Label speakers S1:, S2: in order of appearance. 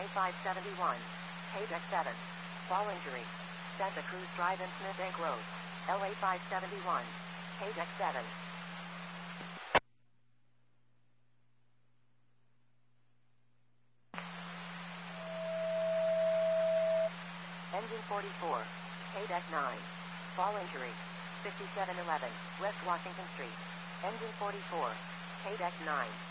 S1: LA 571. KDEX 7. Fall injury. Santa Cruz Drive and Smith Inc. Road. LA 571. KDEX 7. Engine 44. KDEX 9. Fall injury. 5711 West Washington Street. Engine 44. KDEX 9.